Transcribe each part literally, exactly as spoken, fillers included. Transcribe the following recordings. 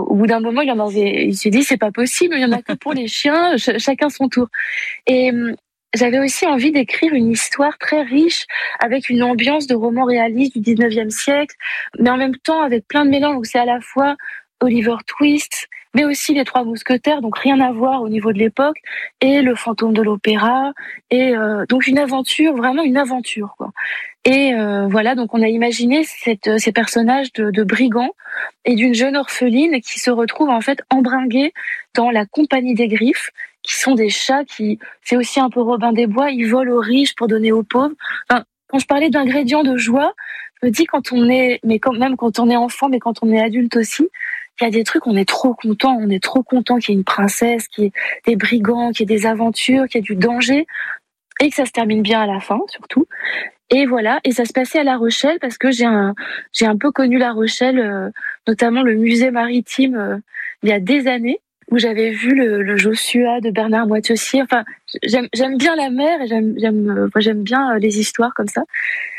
au bout d'un moment, il en avait, il s'est dit c'est pas possible, il y en a que pour les chiens, ch- chacun son tour. Et hum, j'avais aussi envie d'écrire une histoire très riche avec une ambiance de roman réaliste du dix-neuvième siècle, mais en même temps avec plein de mélanges. Donc c'est à la fois Oliver Twist, mais aussi les Trois Mousquetaires, donc rien à voir au niveau de l'époque, et le Fantôme de l'Opéra, et euh, donc une aventure, vraiment une aventure, quoi. Et euh, voilà, donc on a imaginé cette, ces personnages de, de brigands et d'une jeune orpheline qui se retrouve en fait embringuée dans la Compagnie des Griffes, qui sont des chats qui, c'est aussi un peu Robin des Bois, ils volent aux riches pour donner aux pauvres. Enfin, quand je parlais d'ingrédients de joie, je me dis quand on est, mais quand même quand on est enfant, mais quand on est adulte aussi, il y a des trucs, on est trop content, on est trop content qu'il y ait une princesse, qu'il y ait des brigands, qu'il y ait des aventures, qu'il y ait du danger, et que ça se termine bien à la fin, surtout. Et voilà, et ça se passait à La Rochelle parce que j'ai un, j'ai un peu connu La Rochelle, euh, notamment le musée maritime, euh, il y a des années, où j'avais vu le, le Joshua de Bernard Moitessier. Enfin, j'aime, j'aime bien la mer et j'aime, j'aime, euh, moi, j'aime bien euh, les histoires comme ça.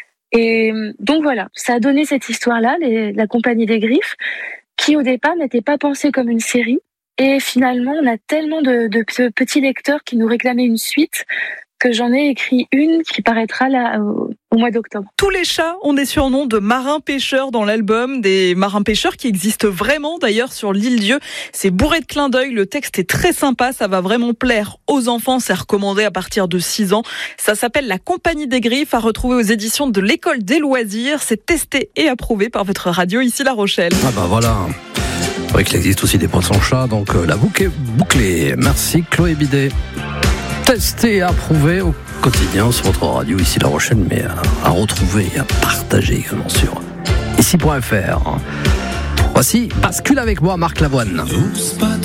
Et euh, donc voilà, ça a donné cette histoire-là, les, la Compagnie des Griffes, qui au départ n'était pas pensée comme une série. Et finalement, on a tellement de, de petits lecteurs qui nous réclamaient une suite que j'en ai écrit une qui paraîtra là au, au mois d'octobre. Tous les chats ont des surnoms de marins-pêcheurs dans l'album, des marins-pêcheurs qui existent vraiment d'ailleurs sur l'île Dieu. C'est bourré de clins d'œil, le texte est très sympa, ça va vraiment plaire aux enfants, c'est recommandé à partir de six ans. Ça s'appelle La Compagnie des Griffes, à retrouver aux éditions de l'École des Loisirs. C'est testé et approuvé par votre radio ici La Rochelle. Ah bah voilà. C'est vrai qu'il existe aussi des poissons chats, donc euh, la boucle est bouclée. Merci Chloé Bidet. Testé et approuvé au quotidien sur votre radio ici La Rochelle, mais à, à retrouver et à partager également sur ici point f r. Voici Bascule avec moi, Marc Lavoine.